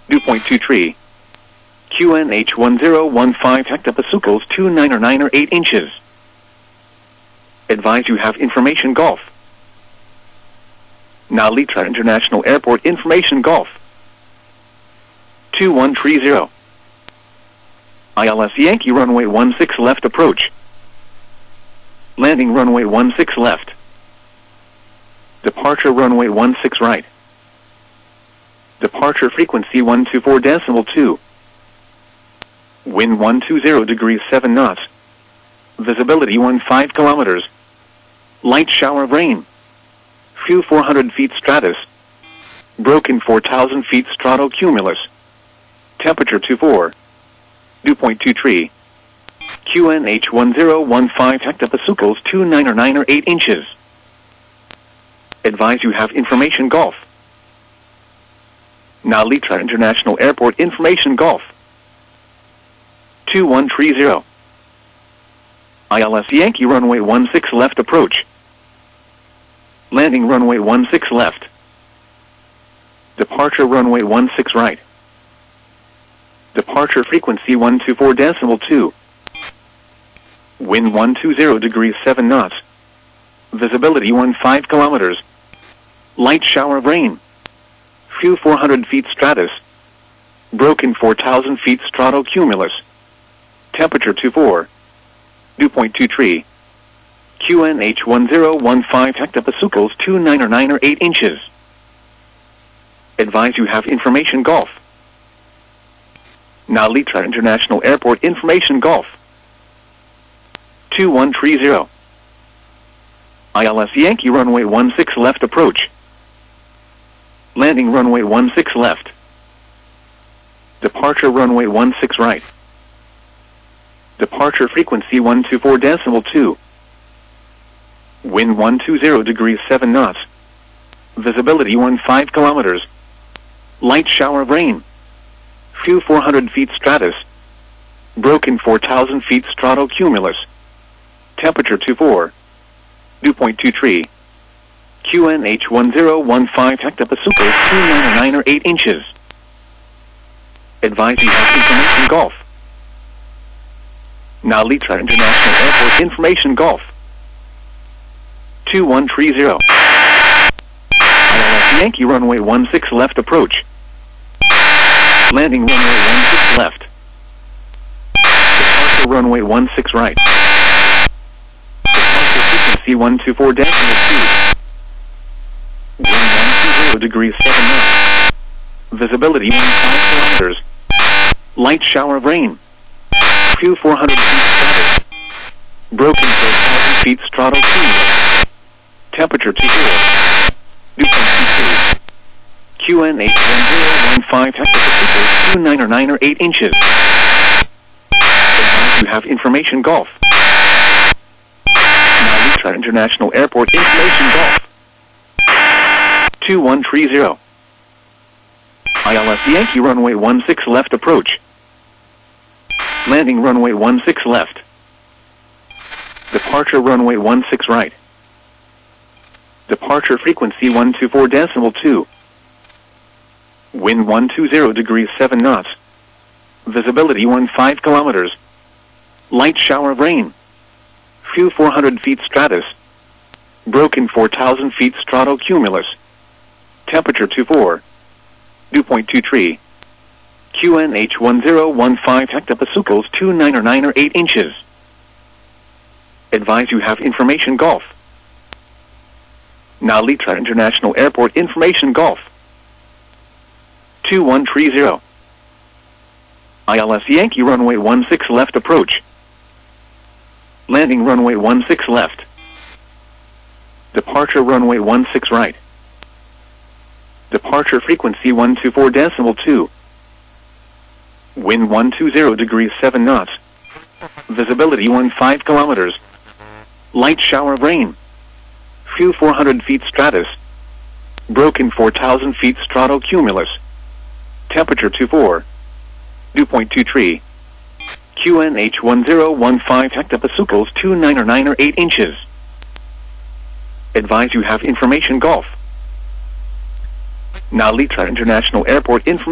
Dew Point 23. QNH 1015 hectopascals 299 or 8 inches. Advise you have information Golf. Now Litra International Airport information Golf. 2130. ILS Yankee runway 16 left approach. Landing runway 16 left. Departure runway 16 right. Departure frequency 124.2. Wind 120 degrees 7 knots. Visibility 15 kilometers. Light shower of rain. Few 400 feet stratus. Broken 4,000 feet stratocumulus. Temperature 24. Dew Point 23. QNH 1015 hectopascals 299 or 8 inches. Advise you have information Golf. Now Litra International Airport information Golf. 2130. ILS Yankee runway 16 left approach. Landing runway 16 left. Departure runway 16 right. Departure frequency 124.2. Wind 120 degrees 7 knots. Visibility 15 kilometers. Light shower of rain. Few 400 feet stratus. Broken 4,000 feet stratocumulus. Temperature 24. Dew Point 23. QNH 1015 hectopascals 299 or 8 inches. Advise you have information Golf. Now Litra International Airport information Golf. 2130. ILS Yankee runway 16 left approach. Landing runway 16 left. Departure runway 16 right. Departure frequency 124.2. Wind 120 degrees 7 knots. Visibility 15 kilometers. Light shower of rain. Few 400 feet stratus. Broken 4,000 feet stratocumulus. Temperature 24. Dew Point 23. QNH 1015 hectopascals 299 or 8 inches. Advise you have information Golf. Now Litra International Airport information Golf. 2130. ILS Yankee runway 16 left approach. Landing runway 16 left. Departure runway 16 right. Departure frequency 124.2. Wind 120 degrees 7 knots. Visibility 15 kilometers. Light shower of rain. Few 400 feet stratus. Broken 4,000 feet stratocumulus. Temperature 24. Dew Point 23. QNH 1015 hectopascals 299 or 8 inches. Advise you have information Golf. Now Litra International Airport information Golf. 2130. ILS Yankee runway 16 left approach. Landing runway 16 left. Departure runway 16 right. Departure frequency 124.2. Wind 120 degrees 7 knots. Visibility 15 kilometers. Light shower of rain. Few 400 feet stratus. Broken 4,000 feet stratocumulus. Temperature 24. Dew Point 23. QNH 1015 hectopascals 299 or 8 inches. Advise you have information Golf. Now Litra International Airport information Golf. 2130. ILS Yankee runway 16 left approach. Landing runway 16 left. Departure runway 16 right. Departure frequency 124.2. Wind 120 degrees 7 knots. Visibility 15 kilometers. Light shower of rain. Few 400 feet stratus. Broken 4,000 feet stratocumulus. Temperature 24. Dew Point 23. QNH 1015 hectopascals 299 or 8 inches. Advise you have information Golf. Now Litra International Airport information.